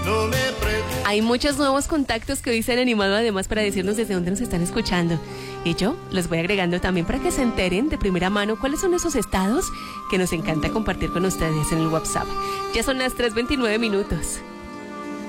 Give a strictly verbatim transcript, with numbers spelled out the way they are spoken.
No me preguntes. Hay muchos nuevos contactos que hoy se han animado además para decirnos desde dónde nos están escuchando. Y yo los voy agregando también para que se enteren de primera mano cuáles son esos estados que nos encanta compartir con ustedes en el WhatsApp. Ya son las tres veintinueve minutos.